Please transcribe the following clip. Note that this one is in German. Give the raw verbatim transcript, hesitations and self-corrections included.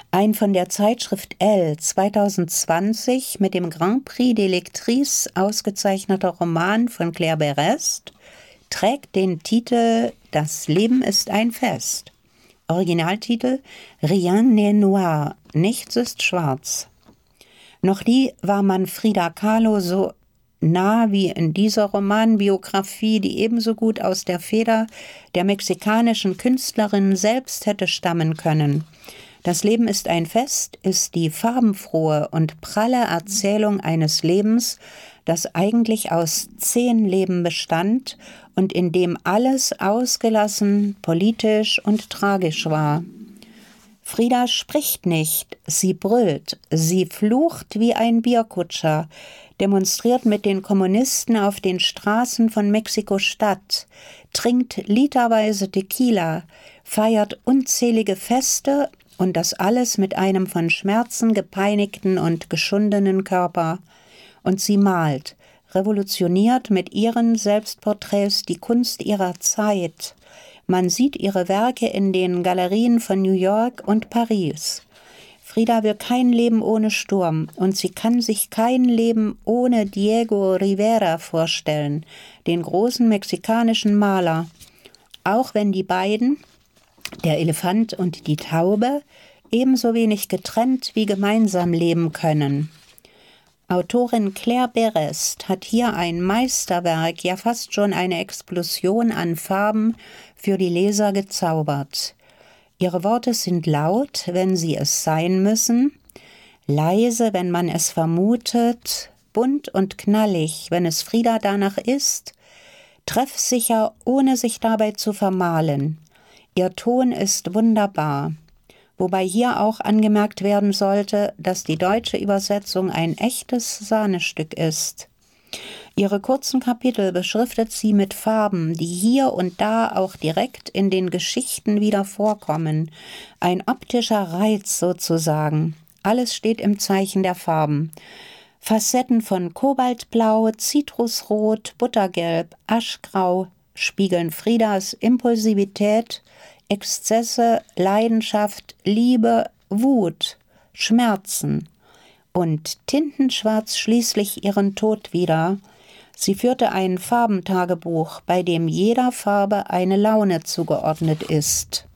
Ein von der Zeitschrift Elle zweitausendzwanzig mit dem Grand Prix des Lectrices ausgezeichneter Roman von Claire Berest trägt den Titel »Das Leben ist ein Fest«. Originaltitel »Rien n'est noir«, nichts ist schwarz. Noch nie war man Frida Kahlo so nah wie in dieser Romanbiografie, die ebenso gut aus der Feder der mexikanischen Künstlerin selbst hätte stammen können. Das Leben ist ein Fest ist die farbenfrohe und pralle Erzählung eines Lebens, das eigentlich aus zehn Leben bestand und in dem alles ausgelassen, politisch und tragisch war. Frida spricht nicht, sie brüllt, sie flucht wie ein Bierkutscher, demonstriert mit den Kommunisten auf den Straßen von Mexiko-Stadt, trinkt literweise Tequila, feiert unzählige Feste und das alles mit einem von Schmerzen gepeinigten und geschundenen Körper. Und sie malt, revolutioniert mit ihren Selbstporträts die Kunst ihrer Zeit. Man sieht ihre Werke in den Galerien von New York und Paris. Frida will kein Leben ohne Sturm und sie kann sich kein Leben ohne Diego Rivera vorstellen, den großen mexikanischen Maler. Auch wenn die beiden, der Elefant und die Taube, ebenso wenig getrennt wie gemeinsam leben können. Autorin Claire Berest hat hier ein Meisterwerk, ja fast schon eine Explosion an Farben für die Leser gezaubert. Ihre Worte sind laut, wenn sie es sein müssen, leise, wenn man es vermutet, bunt und knallig, wenn es Frida danach ist, treffsicher, ohne sich dabei zu vermalen. Ihr Ton ist wunderbar. Wobei hier auch angemerkt werden sollte, dass die deutsche Übersetzung ein echtes Sahnestück ist. Ihre kurzen Kapitel beschriftet sie mit Farben, die hier und da auch direkt in den Geschichten wieder vorkommen. Ein optischer Reiz sozusagen. Alles steht im Zeichen der Farben. Facetten von Kobaltblau, Zitrusrot, Buttergelb, Aschgrau spiegeln Fridas Impulsivität, Exzesse, Leidenschaft, Liebe, Wut, Schmerzen und tintenschwarz schließlich ihren Tod wider. Sie führte ein Farbentagebuch, bei dem jeder Farbe eine Laune zugeordnet ist.